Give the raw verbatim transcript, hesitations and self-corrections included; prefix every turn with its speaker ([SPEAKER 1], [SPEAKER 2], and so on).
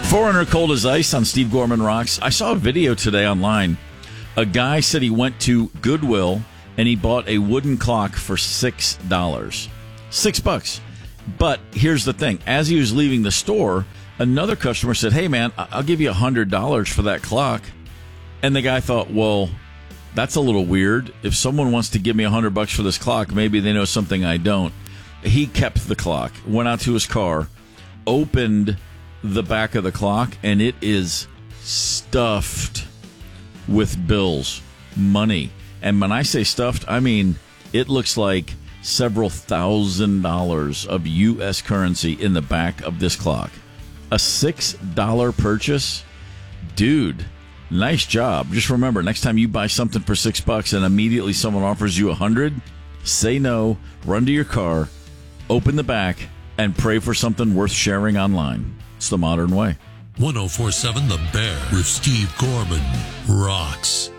[SPEAKER 1] Foreigner Cold as Ice on Steve Gorman Rocks. I saw a video today online. A guy said he went to Goodwill and he bought a wooden clock for six dollars. Six bucks. But here's the thing. As he was leaving the store, another customer said, hey, man, I'll give you one hundred dollars for that clock. And the guy thought, well, that's a little weird. If someone wants to give me one hundred bucks for this clock, maybe they know something I don't. He kept the clock, went out to his car, opened the back of the clock, and it is stuffed with bills, money. And when I say stuffed, I mean it looks like several thousand dollars of U S currency in the back of this clock. A six dollar purchase? Dude, nice job. Just remember, next time you buy something for six bucks and immediately someone offers you a hundred, say no, run to your car, open the back, and pray for something worth sharing online. It's the modern way.
[SPEAKER 2] one oh four point seven The Bear with Steve Gorman rocks.